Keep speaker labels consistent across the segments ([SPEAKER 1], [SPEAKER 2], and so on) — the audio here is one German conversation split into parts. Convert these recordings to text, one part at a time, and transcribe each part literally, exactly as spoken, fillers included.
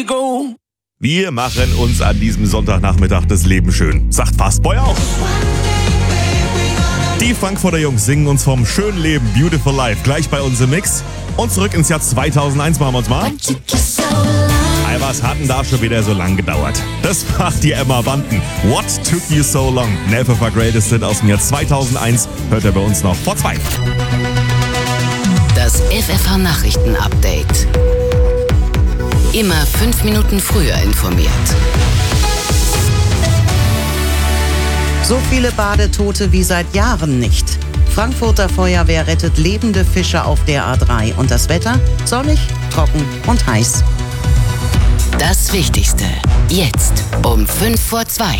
[SPEAKER 1] we go.
[SPEAKER 2] Wir machen uns an diesem Sonntagnachmittag das Leben schön. Sagt Fastboy auch. Die Frankfurter Jungs singen uns vom schönen Leben Beautiful Life gleich bei uns im Mix. Und zurück ins Jahr zweitausendeins machen wir uns mal. Ey, was hat denn da schon wieder so lang gedauert? Das macht die Emma Bunton. What took you so long? Never for Greatest Hit aus dem Jahr zweitausendeins. Hört ihr bei uns noch vor zwei.
[SPEAKER 3] Das F F H-Nachrichten-Update. Immer fünf Minuten früher informiert.
[SPEAKER 4] So viele Badetote wie seit Jahren nicht. Frankfurter Feuerwehr rettet lebende Fische auf der A drei. Und das Wetter? Sonnig, trocken und heiß.
[SPEAKER 3] Das Wichtigste. Jetzt um fünf vor zwei.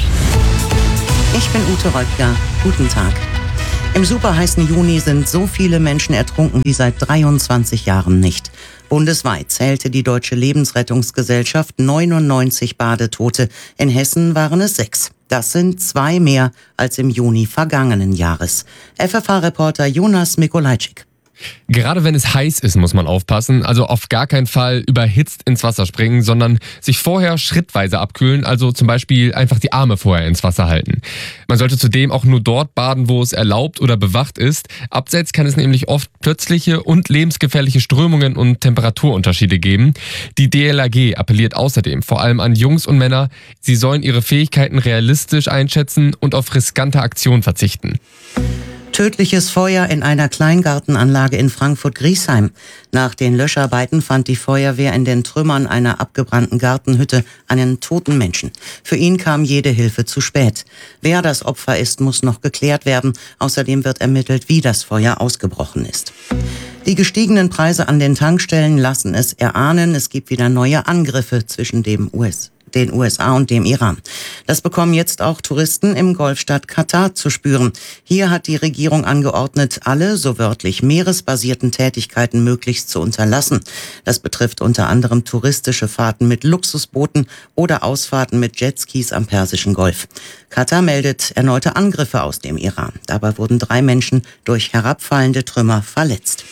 [SPEAKER 4] Ich bin Ute Röttger. Guten Tag. Im superheißen Juni sind so viele Menschen ertrunken wie seit dreiundzwanzig Jahren nicht. Bundesweit zählte die Deutsche Lebensrettungsgesellschaft neunundneunzig Badetote. In Hessen waren es sechs. Das sind zwei mehr als im Juni vergangenen Jahres. F F H-Reporter Jonas Mikolajczyk.
[SPEAKER 5] Gerade wenn es heiß ist, muss man aufpassen. Also auf gar keinen Fall überhitzt ins Wasser springen, sondern sich vorher schrittweise abkühlen. Also zum Beispiel einfach die Arme vorher ins Wasser halten. Man sollte zudem auch nur dort baden, wo es erlaubt oder bewacht ist. Abseits kann es nämlich oft plötzliche und lebensgefährliche Strömungen und Temperaturunterschiede geben. Die D L R G appelliert außerdem vor allem an Jungs und Männer, sie sollen ihre Fähigkeiten realistisch einschätzen und auf riskante Aktionen verzichten.
[SPEAKER 4] Tödliches Feuer in einer Kleingartenanlage in Frankfurt-Griesheim. Nach den Löscharbeiten fand die Feuerwehr in den Trümmern einer abgebrannten Gartenhütte einen toten Menschen. Für ihn kam jede Hilfe zu spät. Wer das Opfer ist, muss noch geklärt werden. Außerdem wird ermittelt, wie das Feuer ausgebrochen ist. Die gestiegenen Preise an den Tankstellen lassen es erahnen, es gibt wieder neue Angriffe zwischen dem U S den U S A und dem Iran. Das bekommen jetzt auch Touristen im Golfstaat Katar zu spüren. Hier hat die Regierung angeordnet, alle, so wörtlich meeresbasierten Tätigkeiten möglichst zu unterlassen. Das betrifft unter anderem touristische Fahrten mit Luxusbooten oder Ausfahrten mit Jetskis am Persischen Golf. Katar meldet erneute Angriffe aus dem Iran. Dabei wurden drei Menschen durch herabfallende Trümmer verletzt.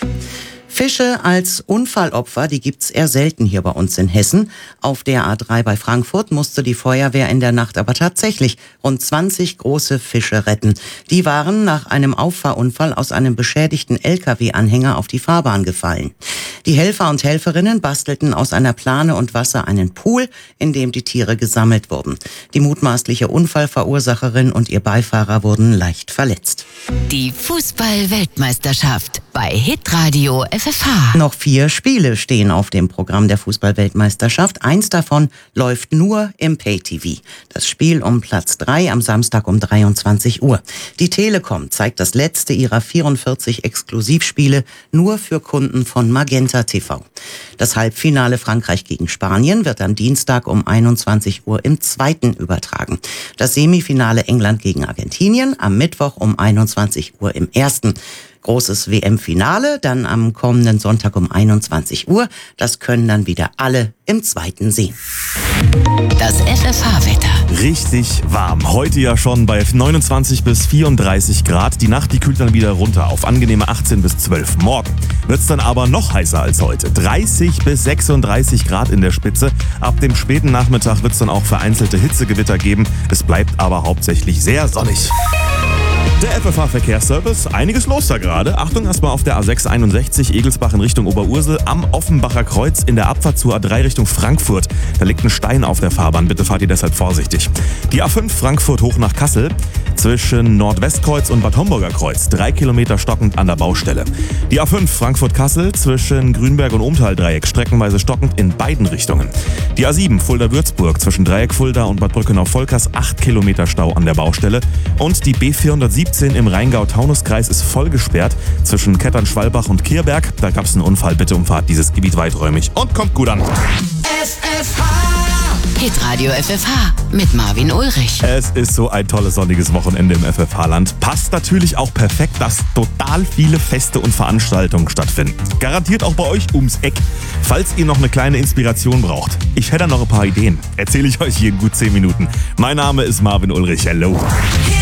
[SPEAKER 4] Fische als Unfallopfer, die gibt's eher selten hier bei uns in Hessen. Auf der A drei bei Frankfurt musste die Feuerwehr in der Nacht aber tatsächlich rund zwanzig große Fische retten. Die waren nach einem Auffahrunfall aus einem beschädigten L K W-Anhänger auf die Fahrbahn gefallen. Die Helfer und Helferinnen bastelten aus einer Plane und Wasser einen Pool, in dem die Tiere gesammelt wurden. Die mutmaßliche Unfallverursacherin und ihr Beifahrer wurden leicht verletzt.
[SPEAKER 3] Die Fußball-Weltmeisterschaft bei Hitradio F F H.
[SPEAKER 4] Noch vier Spiele stehen auf dem Programm der Fußball-Weltmeisterschaft. Eins davon läuft nur im Pay-T V. Das Spiel um Platz drei am Samstag um dreiundzwanzig Uhr. Die Telekom zeigt das letzte ihrer vierundvierzig Exklusivspiele nur für Kunden von Magenta T V. Das Halbfinale Frankreich gegen Spanien wird am Dienstag um einundzwanzig Uhr im zweiten übertragen. Das Semifinale England gegen Argentinien am Mittwoch um einundzwanzig Uhr im ersten. Großes W M-Finale dann am kommenden Sonntag um einundzwanzig Uhr. Das können dann wieder alle im zweiten sehen.
[SPEAKER 3] Das F F H-Wetter.
[SPEAKER 2] Richtig warm. Heute ja schon bei neunundzwanzig bis vierunddreißig Grad. Die Nacht, die kühlt dann wieder runter auf angenehme achtzehn bis zwölf. Morgen wird's dann aber noch heißer als heute. dreißig bis sechsunddreißig Grad in der Spitze. Ab dem späten Nachmittag wird's dann auch vereinzelte Hitzegewitter geben. Es bleibt aber hauptsächlich sehr sonnig. Der F F H-Verkehrsservice, einiges los da gerade. Achtung, erstmal auf der A sechs einundsechzig Egelsbach in Richtung Oberursel am Offenbacher Kreuz in der Abfahrt zur A drei Richtung Frankfurt. Da liegt ein Stein auf der Fahrbahn, bitte fahrt ihr deshalb vorsichtig. Die A fünf Frankfurt hoch nach Kassel zwischen Nordwestkreuz und Bad Homburger Kreuz, drei Kilometer stockend an der Baustelle. Die A fünf Frankfurt-Kassel zwischen Grünberg und Ohmtal-Dreieck streckenweise stockend in beiden Richtungen. Die A sieben Fulda-Würzburg zwischen Dreieck Fulda und Bad Brückenau-Volkers, acht Kilometer Stau an der Baustelle. Und die B vierhundertsiebzehn im Rheingau-Taunus-Kreis ist voll gesperrt zwischen Kettern-Schwalbach und Kirberg. Da gab es einen Unfall. Bitte umfahrt dieses Gebiet weiträumig und kommt gut an.
[SPEAKER 3] F F H. Hitradio F F H mit Marvin Ulrich.
[SPEAKER 2] Es ist so ein tolles sonniges Wochenende im F F H-Land. Passt natürlich auch perfekt, dass total viele Feste und Veranstaltungen stattfinden. Garantiert auch bei euch ums Eck. Falls ihr noch eine kleine Inspiration braucht, ich hätte noch ein paar Ideen. Erzähle ich euch hier in gut zehn Minuten. Mein Name ist Marvin Ulrich. Hello.